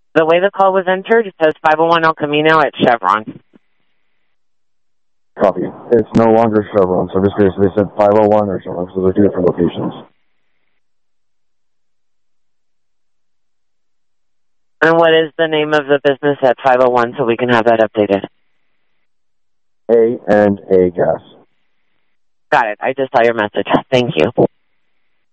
The way the call was entered, it says 501 El Camino at Chevron. Copy. It's no longer Chevron, so I'm just curious if they said 501 or Chevron, so they're two different locations. And what is the name of the business at 501 so we can have that updated? A&A Gas. Got it. I just saw your message. Thank you.